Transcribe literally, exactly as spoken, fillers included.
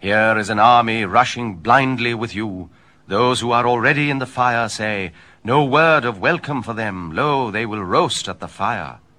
Here is an army rushing blindly with you. Those who are already in the fire say, no word of welcome for them. Lo, they will roast at the fire.